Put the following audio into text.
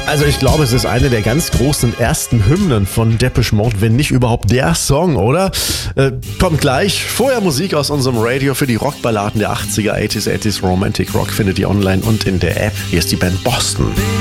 Also ich glaube, es ist eine der ganz großen ersten Hymnen von Depeche Mode, wenn nicht überhaupt der Song, oder? Kommt gleich. Vorher Musik aus unserem Radio für die Rockballaden der 80er, 80s Romantic Rock findet ihr online und in der App. Hier ist die Band Boston.